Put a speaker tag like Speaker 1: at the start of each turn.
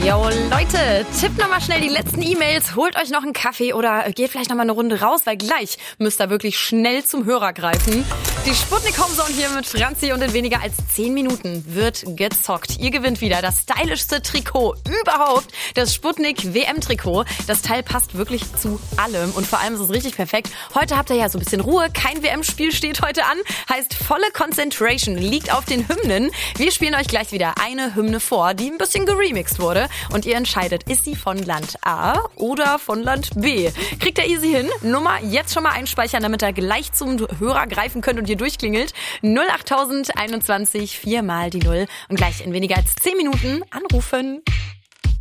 Speaker 1: Jo Leute, tippt nochmal schnell die letzten E-Mails, holt euch noch einen Kaffee oder geht vielleicht nochmal eine Runde raus, weil gleich müsst ihr wirklich schnell zum Hörer greifen. Die Sputnik Homezone hier mit Franzi und in weniger als 10 Minuten wird gezockt. Ihr gewinnt wieder das stylischste Trikot überhaupt, das Sputnik WM-Trikot. Das Teil passt wirklich zu allem und vor allem ist es richtig perfekt. Heute habt ihr ja so ein bisschen Ruhe, kein WM-Spiel steht heute an, heißt volle Concentration liegt auf den Hymnen. Wir spielen euch gleich wieder eine Hymne vor, die ein bisschen geremixed wurde und ihr entscheidet, ist sie von Land A oder von Land B. Kriegt ihr easy hin? Nummer jetzt schon mal einspeichern, damit ihr gleich zum Hörer greifen könnt und ihr durchklingelt. 08021 4 mal die 0 und gleich in weniger als 10 Minuten anrufen.